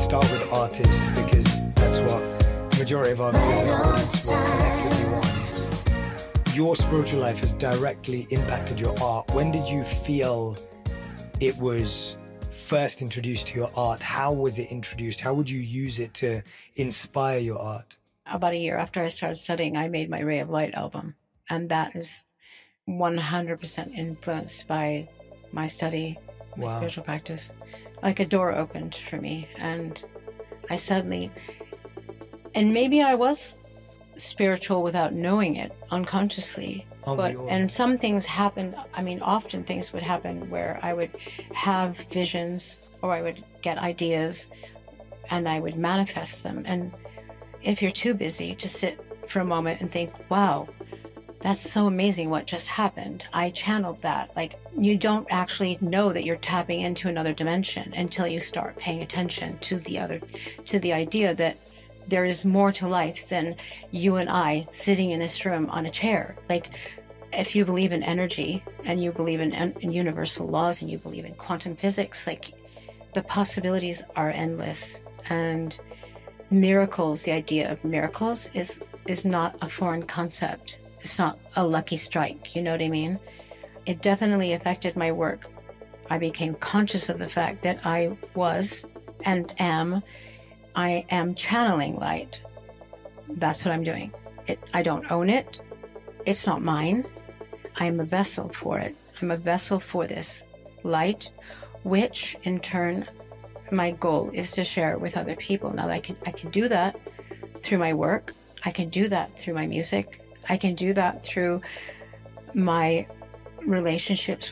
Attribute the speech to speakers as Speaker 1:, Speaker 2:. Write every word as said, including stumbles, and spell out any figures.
Speaker 1: start with artists because that's what the majority of our viewing audience will connect with you on. Your spiritual life has directly impacted your art. When did you feel it was first introduced to your art? How was it introduced? How would you use it to inspire your art?
Speaker 2: About a year after I started studying, I made my Ray of Light album. And that is one hundred percent influenced by my study, my wow. spiritual practice. Like a door opened for me. And I suddenly, and maybe I was spiritual without knowing it, unconsciously.
Speaker 1: Oh,
Speaker 2: but and some things happened. I mean, often things would happen where I would have visions or I would get ideas and I would manifest them. And if you're too busy to sit for a moment and think, wow, that's so amazing what just happened, I channeled that. Like, you don't actually know that you're tapping into another dimension until you start paying attention to the other, to the idea that there is more to life than you and I sitting in this room on a chair. Like, if you believe in energy and you believe in, in universal laws and you believe in quantum physics, like, the possibilities are endless. And miracles, the idea of miracles is is not a foreign concept. It's not a lucky strike, you know what I mean? It definitely affected my work. I became conscious of the fact that I was and am I am channeling light. That's what I'm doing. It, I don't own it. It's not mine. I am a vessel for it. I'm a vessel for this light, which in turn, my goal is to share it with other people. Now, I can, I can do that through my work. I can do that through my music. I can do that through my relationships